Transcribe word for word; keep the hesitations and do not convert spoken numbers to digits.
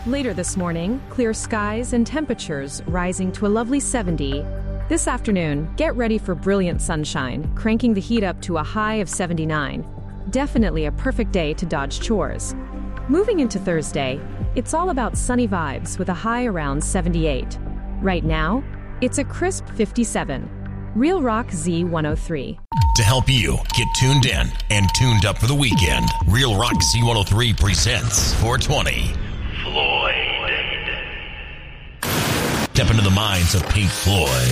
Later this morning, clear skies and temperatures rising to a lovely seventy. This afternoon, get ready for brilliant sunshine, cranking the heat up to a high of seventy-nine. Definitely a perfect day to dodge chores. Moving into Thursday, it's all about sunny vibes with a high around seventy-eight. Right now, it's a crisp fifty-seven. Real Rock Z one oh three. To help you get tuned in and tuned up for the weekend, Real Rock Z one oh three presents four twenty. Floyd. Step into the minds of Pink Floyd,